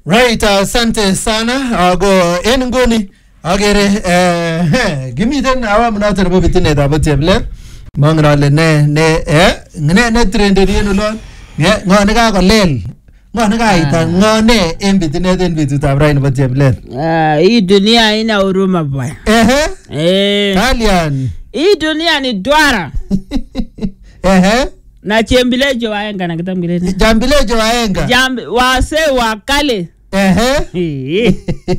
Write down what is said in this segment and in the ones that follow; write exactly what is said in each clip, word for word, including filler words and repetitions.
Right, asante sana. Ago en ngoni agere eh gimiten awam noto nebo bitinet ab teblet. Mangrale ne ne eh ne ne trenderi no ngo ne ka kolel. Ngo ne ka ita ngo ne en bitinet en bitutab rain nebo teblet. Ah, hii dunia ina huruma bwana. Ehe. Eh. Kalian. Hii dunia ni dwara. Ehe. Na chembilejo waenga na kitamgireni. Jambilejo waenga. Jambi wase wakale. Ehe.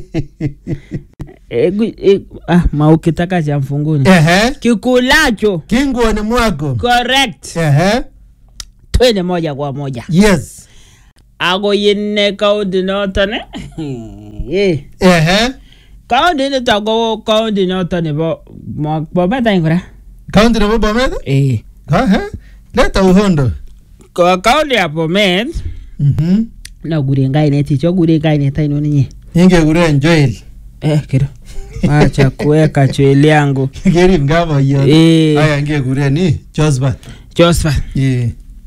Eh, ah, maukitaka cha mfunguni. Ehe. Kikulacho. Kinguoni mwako. Correct. Ehe. Twende moja kwa moja. Yes. Ago yenne kaudi notane. Eh. Ehe. Kaudi ni tago kaudi notane bo bo bata ingora. Kaudi nebo Bomet? Eh. Ehe. Leta uhondo. Kwa kaudi ya Bomet. Mhm. Na gure ngai ne ticho gure ngai ne taino ninyi. Ninge gure Joel. Eh, kido. Acha kuweka chweli yangu. Geri ngabo hiyo. Eh. Aya nge gure ni Josephat. Josephat. Eh.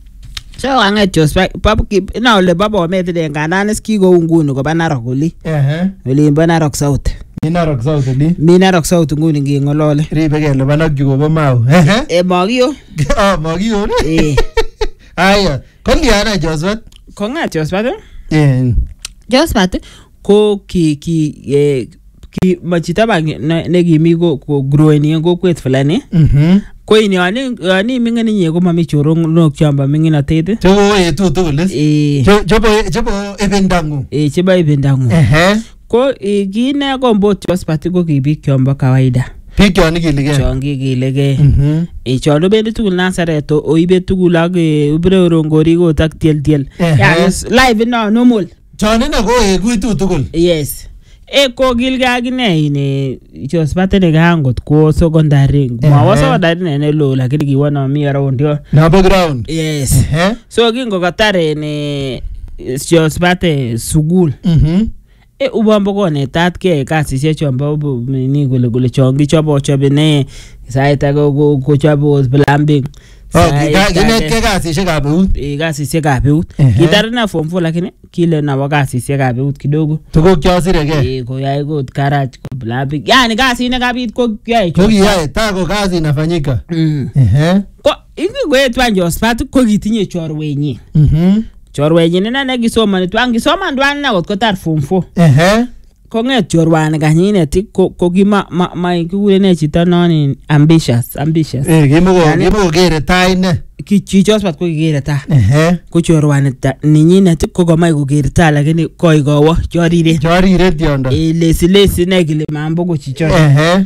So anga Josephat papa kip na ole baba Bomet de ngana ski go ngunu ko banaro guli. Ehe. Oli banaro south. Mina rock south ni. Mina rock south nguni ngi ngolole. Ribe ke le banak jugo bo mau. Ehe. E magio. Ah, magio. Eh. Aya, kondi ana Josephat. Konga Josephat. Eh. Josephat ko ki ki eh ki machita ba ne gimi go go growing go kwet fulani. Mhm. Ko ini ani ani mingani nye ko mami choro no chamba mingina tete. Jobo e tu tu les. Eh. Jobo jobo ebendangu. Eh cheba ebendangu. Ehe. Ko igine ko mbo Josephat ko kibi kyomba kawaida. Pikyo ni gilige. Chongi gilige. Mhm. E cholo bende tugul nasareto o ibe tugul age ubre rongori go tak tiel tiel. Ya live no normal. Chone na go e kuitu tugul. Yes. E ko gilga agine ine Josephat ne gangot ko secondary. Mwa secondary ne ne lo lakini kiwana mi around yo. Na background. Yes. Ehe. So gingo katare ne Josephat sugul. Mhm. E ubambo ko ne tat ke kasi se chomba ni gole gole chongi chobo chobe ne saita go go chobo plumbing. Oh, gine ke kasi se gabeut. E kasi se gabeut. Gitar na form four lakini kile na wakasi se gabeut kidogo. Tuko kiasire ke. E ko yai go garage ko plumbing. Yani kasi ne gabit ko yai. Ko yai tako kazi inafanyika. Mm. Ehe. Ko ingi go etwa Josephat ko gitinye chorwenyi. Mhm. Chorwenyi ne na gisoma ni twangi soma ndwan na ko tar form four. Ehe. Ko nget chorwan ganyine ti ko ko gima ma mai kugure ne chita noni ambitious ambitious. Eh gimo go gimo gere tai ne. Ki chi Josephat ko gere ta. Ehe. Ko chorwan ta ninyine ti ko mai ko gere ta lakini koi gowo chorire. Chorire tiondo. E lesi lesi ne gile mambo ko chicho. Ehe.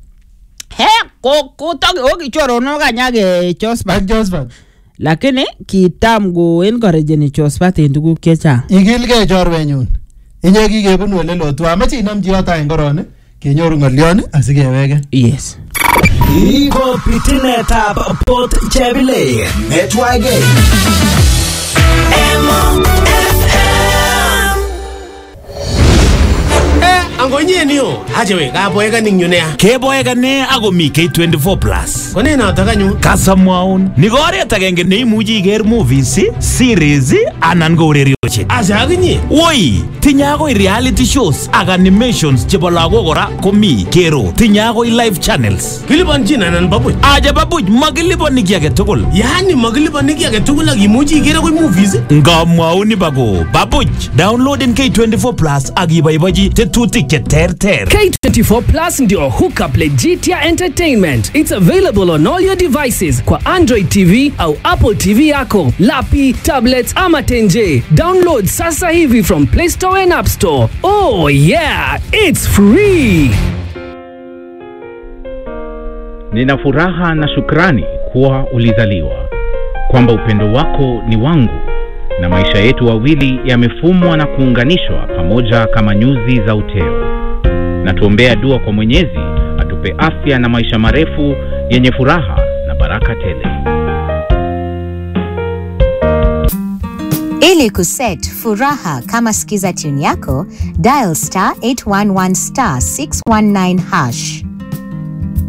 He ko ko to o ki choro no ganyage Josephat. Josephat. Lakini kitam go encourage ni Josephat en tuguk chechang. Igilge chorwenyun. Inye kigebunu ole lo tu amache inamji yota en korone kenyoru ngolion asikewege. Yes. Iko pitinetab Port Chebile Netwage. M F M. Eh, angonye niyo. Hajewe, kaboeka ningyunea. Keboeka ne ako mi K twenty-four plus. Kone na takanyu. Kasamwaun. Nigoriet agenge neimuchi iker movies, series anan ko urerioshek. Asa akinye. Woi, tinye akoi reality shows ak animations chebo lagok kora komi kero. Tinye akoi live channels. Kilipanchin anan babuch. Aja babuch makilipani ki age tugul. Yani makilipani ki age tugul ak imuchi iker akoi movies. Ngamwaun bako babuch. Downloaden K twenty-four plus ak iboibochi tetutik che terter. K twenty-four plus ndio hookup legitia entertainment. It's available on all your devices kwa Android T V au Apple T V yako, lapi, tablets ama tenje. Download sasa hivi from Play Store and App Store. Oh yeah, it's free. Nina furaha na shukrani kuwa ulizaliwa, kwamba upendo wako ni wangu, na maisha yetu wawili yamefumwa na kuunganishwa pamoja kama nyuzi za uteo. Na tuombea dua kwa Mwenyezi atupe afya na maisha marefu yenye furaha na baraka tele. Ili kuset furaha kama sikiza tune yako, dial star eight one one star six one nine hash.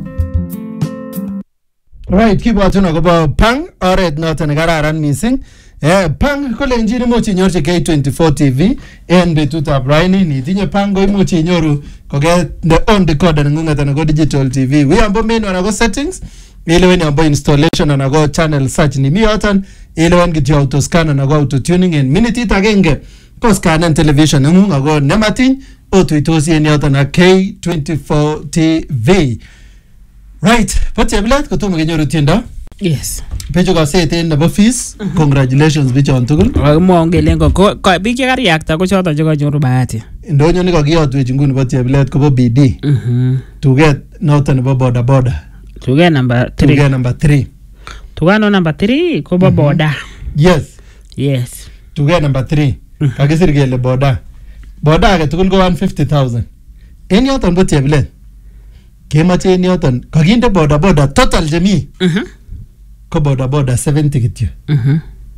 Right, kibwatun akobo pang oret noton nekararan mising Eh, pang kole injini imuch inyorchi K twenty-four T V en betutab raini. Nitinye pang ko imuch inyoru kokende on decoder ng'ung'et anan ko digital T V. Wi ambo menu anan ko settings, ileweni ambo installation anan ko channel search ni mi yoton, ilewen kityo auto scan anan ko auto tuning en minitit agenge ko scanen television ng'ung ako nematiny otuitosi en yoton ak K twenty-four T V. Right, po cheblet kotomo kenyoru tiendo. Yes. Pecho kaseten nebo fees. Congratulations bichon tugul. Kakimwaun kele ngo ko biik chekariyakta ko choton chekanyoru bahati. Ndonyo ni kakiyotwech nguni nebo cheblet kobo B D. Mhm. Tuget noton nebo boda boda. Tuget number three. Tuget number three. Tugano number three ko bo boda. Yes. Yes. Tuget number three. Kakisir kele boda. Boda age tugul ko one hundred fifty thousand. En yoton bo cheblet. Kemache en yoton kakinde boda boda total jemi. Mhm. Ko boda boda seventy kityo. Mhm.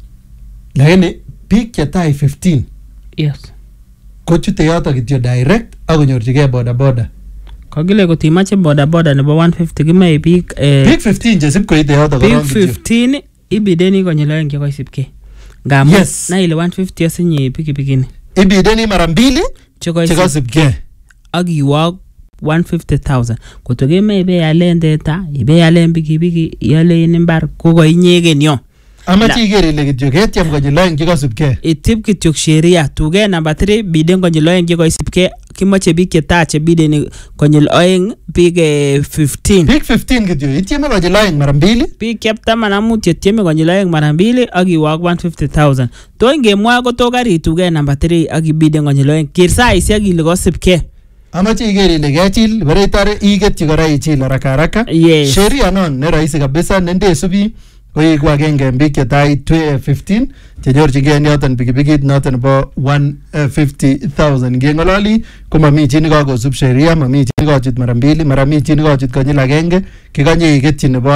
Lakini biik chetai fifteen Yes. kochute yoton kityo direct akonyorchigei boda boda. Kakile kotimache boda boda nebo one fifty kimae biik eh Biik fifteen chesip koite yoton biik korong kityo. fifteen ibideni konyil oeng chekoisipke. Ngamun Yes. na ile one fifty asinye pikipikini. Ibideni mara mbili Chekoisip chekosipkei. ak iwok one hundred fifty thousand. Koto kemae ibeyalen teta, ibeyalen pikipiki, ialen imbar ko koinyegen yo. Amache iker ile kityo ketyem konyil oeng chekosipkei. Itip kityo sheria. Tuget number three biden konyil oeng chekoisipke. Kimache biik chetache bideni konyil oeng biik eh, fifteen. Biik fifteen kityo ityeme konyil oeng mara mbili. Biik cheptaman ak mut chetieme konyil oeng mara mbili ak iwok one hundred fifty thousand. To ingemwa ko to karit tuget number three ak ibiden konyil oeng. Kir saisiek ile kosipke. Amache iker ile kechil bore itore iketyi kora ichil haraka haraka. Yes. Sheria non ne rahisi kabisa nendesubi koiku agenge en biik chetai fifteen chenyorchingei en yoton pikipikit noton nebo one hundred fifty thousand. Ngeng'ololi ko mami chi nekakosub sheria, mami chi nekochut mara mbili, mara mi chi nekochut konyil agenge, kikonye iketyi nebo